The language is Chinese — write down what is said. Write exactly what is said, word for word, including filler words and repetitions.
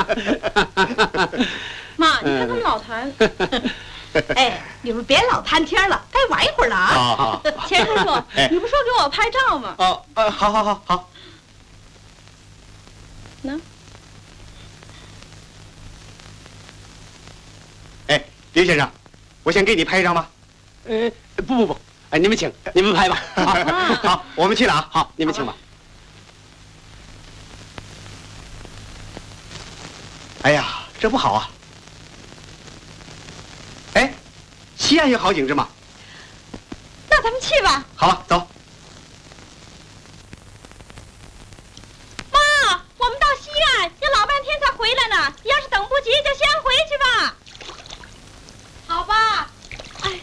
妈，你看他们老谈。哎，你们别老谈天了，该玩一会儿了啊！ 好好， 钱叔叔，你不说给我拍照吗？ 哦，呃，好好好好。 呢？ 哎，刘先生，我先给你拍一张吧。 呃，不不不，哎，你们请，你们拍吧。好， 好，我们去了啊。 好，你们请吧。 哎呀，这不好啊！哎，西安有好景致吗？ 那咱们去吧。 好了，走。